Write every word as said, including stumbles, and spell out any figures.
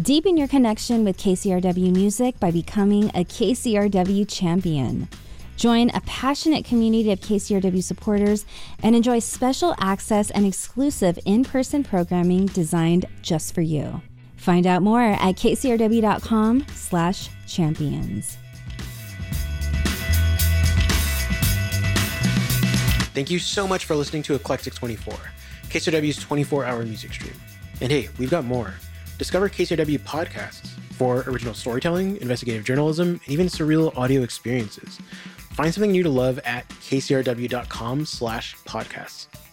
Deepen your connection with K C R W music by becoming a K C R W champion. Join a passionate community of K C R W supporters and enjoy special access and exclusive in-person programming designed just for you. Find out more at kcrw.com slash champions. Thank you so much for listening to Eclectic twenty-four, K C R W's twenty-four hour music stream. And hey, we've got more. Discover K C R W podcasts for original storytelling, investigative journalism, and even surreal audio experiences. Find something new to love at kcrw.com slash podcasts.